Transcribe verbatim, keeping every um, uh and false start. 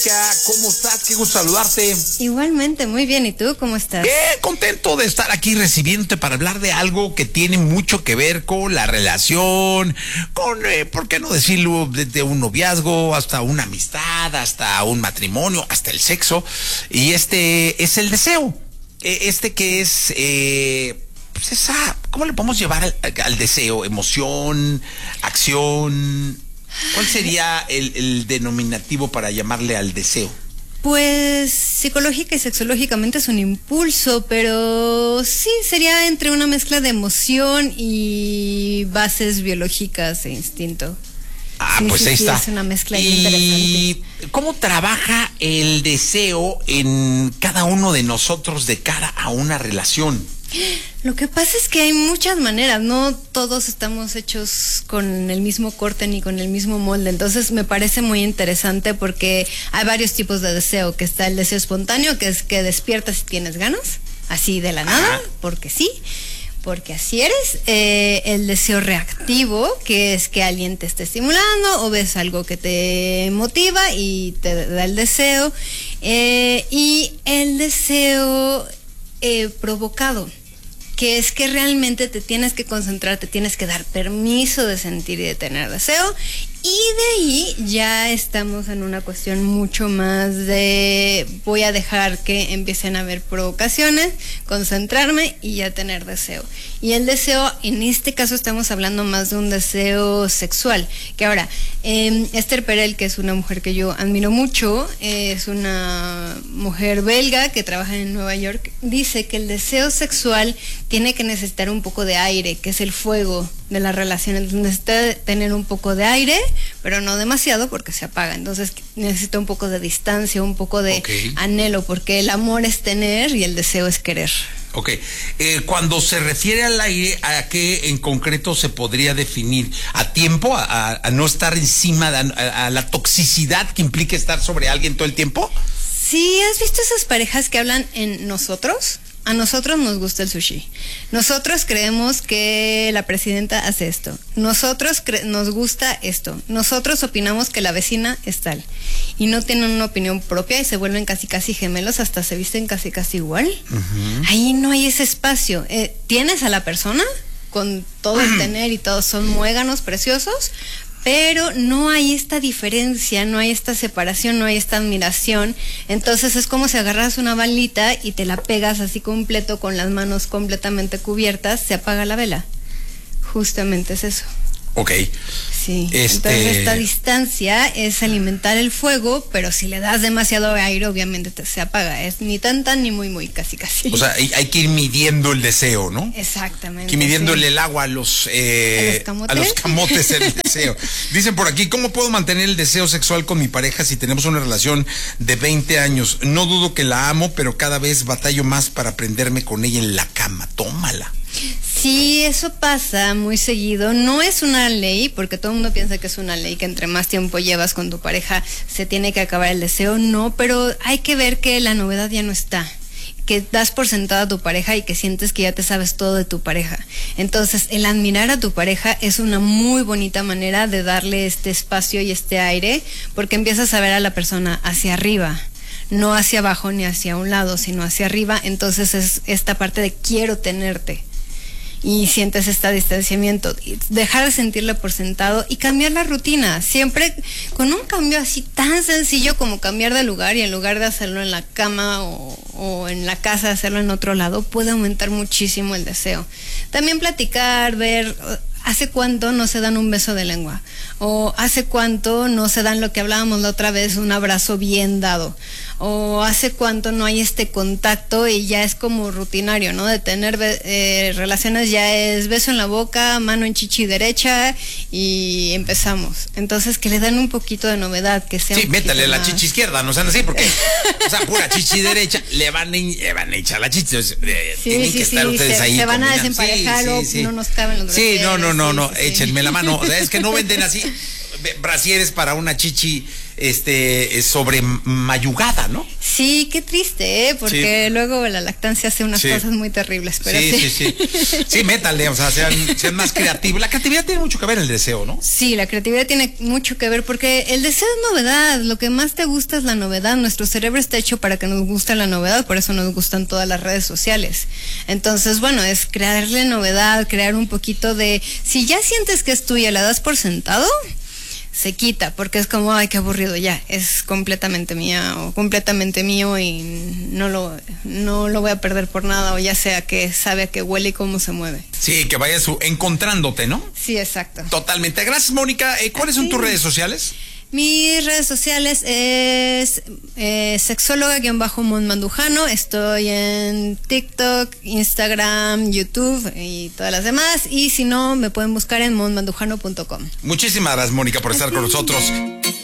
Erika, ¿cómo estás? Qué gusto saludarte. Igualmente, muy bien. ¿Y tú cómo estás? Bien, contento de estar aquí recibiéndote para hablar de algo que tiene mucho que ver con la relación, con, eh, ¿por qué no decirlo? Desde un noviazgo hasta una amistad, hasta un matrimonio, hasta el sexo. Y este es el deseo. Este que es, eh, pues esa, ¿cómo le podemos llevar al, al deseo? Emoción, acción. ¿Cuál sería el, el denominativo para llamarle al deseo? Pues psicológica y sexológicamente es un impulso, pero sí sería entre una mezcla de emoción y bases biológicas e instinto. Ah, sí, pues sí, ahí sí, está. Es una mezcla ¿Y interesante. cómo trabaja el deseo en cada uno de nosotros de cara a una relación? Lo que pasa es que hay muchas maneras, no todos estamos hechos con el mismo corte ni con el mismo molde, entonces me parece muy interesante porque hay varios tipos de deseo, que está el deseo espontáneo, que es que despiertas y tienes ganas, así de la nada, Ajá. porque sí, porque así eres. Eh, el deseo reactivo, que es que alguien te esté estimulando o ves algo que te motiva y te da el deseo, eh, y el deseo eh, provocado, que es que realmente te tienes que concentrar, te tienes que dar permiso de sentir y de tener deseo, y de ahí ya estamos en una cuestión mucho más de voy a dejar que empiecen a haber provocaciones, concentrarme y ya tener deseo. Y el deseo, en este caso estamos hablando más de un deseo sexual, que ahora, eh, Esther Perel, que es una mujer que yo admiro mucho, eh, es una mujer belga que trabaja en Nueva York, dice que el deseo sexual tiene que necesitar un poco de aire, que es el fuego de la relación. Entonces necesita tener un poco de aire, pero no demasiado porque se apaga. Entonces necesita un poco de distancia, un poco de okay. anhelo, porque el amor es tener y el deseo es querer. Ok, eh, cuando se refiere al aire, ¿a qué en concreto se podría definir? ¿A tiempo? ¿A, a no estar encima, de, a, a la toxicidad que implica estar sobre alguien todo el tiempo? Sí, ¿has visto esas parejas que hablan en nosotros? A nosotros nos gusta el sushi. Nosotros creemos que la presidenta hace esto. Nosotros cre- nos gusta esto. Nosotros opinamos que la vecina es tal. Y no tienen una opinión propia y se vuelven casi casi gemelos, hasta se visten casi casi igual. Uh-huh. Ahí no hay ese espacio. Eh, tienes a la persona con todo el tener y todos son muéganos preciosos, pero no hay esta diferencia, no hay esta separación, no hay esta admiración. Entonces es como si agarras una balita y te la pegas así completo, con las manos completamente cubiertas, se apaga la vela. Justamente es eso. Ok. Sí, este... entonces esta distancia es alimentar el fuego, pero si le das demasiado aire, obviamente te, se apaga. Es ni tan tan ni muy muy, casi casi. O sea, hay, hay que ir midiendo el deseo, ¿no? Exactamente. Hay que ir midiendo sí. el agua a los, eh, ¿A los camotes? a los camotes el deseo. Dicen por aquí, ¿cómo puedo mantener el deseo sexual con mi pareja si tenemos una relación de veinte años? No dudo que la amo, pero cada vez batallo más para prenderme con ella en la cama. Tómala. Sí, eso pasa muy seguido. No es una ley, porque todo el mundo piensa que es una ley, que entre más tiempo llevas con tu pareja se tiene que acabar el deseo. No, pero hay que ver que la novedad ya no está, que das por sentada a tu pareja y que sientes que ya te sabes todo de tu pareja. Entonces, el admirar a tu pareja es una muy bonita manera de darle este espacio y este aire, porque empiezas a ver a la persona hacia arriba, no hacia abajo ni hacia un lado, sino hacia arriba. Entonces es esta parte de quiero tenerte. Y sientes este distanciamiento, dejar de sentirle por sentado y cambiar la rutina, siempre con un cambio así tan sencillo como cambiar de lugar, y en lugar de hacerlo en la cama o, o en la casa, hacerlo en otro lado, puede aumentar muchísimo el deseo. También platicar, ver hace cuánto no se dan un beso de lengua, o hace cuánto no se dan lo que hablábamos la otra vez, un abrazo bien dado, o hace cuánto no hay este contacto y ya es como rutinario, ¿no? De tener eh, relaciones ya es beso en la boca, mano en chichi derecha y empezamos. Entonces que le dan un poquito de novedad, que sea sí, un métale la más... chichi izquierda, no sean así, porque o sea, pura chichi derecha, le van a, le van a echar la chichi, eh, sí, tienen sí, que estar sí, ustedes se, ahí se van combinando. a desemparejar, sí, sí, sí. O no nos caben los sí, no, no, no, sí, no, sí, échenme sí. la mano, o sea, es que no venden así. brasieres para una chichi este sobre mayugada, ¿no? Sí, qué triste, ¿eh? Porque sí. Luego la lactancia hace unas sí. cosas muy terribles. Pero sí, sí, sí, sí. Sí, métanle, o sea, sean, sean más creativos. La creatividad tiene mucho que ver en el deseo, ¿no? Sí, la creatividad tiene mucho que ver porque el deseo es novedad. Lo que más te gusta es la novedad. Nuestro cerebro está hecho para que nos guste la novedad, por eso nos gustan todas las redes sociales. Entonces, bueno, es crearle novedad, crear un poquito de... Si ya sientes que es tuya, la das por sentado, se quita, porque es como, ay, qué aburrido, ya, es completamente mía o completamente mío y no lo, no lo voy a perder por nada, o ya sea que sabe a qué huele y cómo se mueve. Sí, que vayas encontrándote, ¿no? Sí, exacto. Totalmente. Gracias, Mónica. Eh, ¿Cuáles son tus redes sociales? Mis redes sociales es eh, sexóloga-mon mandujano. Estoy en TikTok, Instagram, YouTube y todas las demás. Y si no, me pueden buscar en mon mandujano punto com. Muchísimas gracias, Mónica, por estar con nosotros.